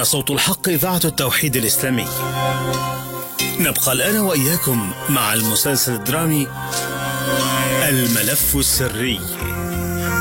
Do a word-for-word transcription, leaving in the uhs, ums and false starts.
هنا صوت الحق، إذاعة التوحيد الإسلامي. نبقى الآن وإياكم مع المسلسل الدرامي الملف السري.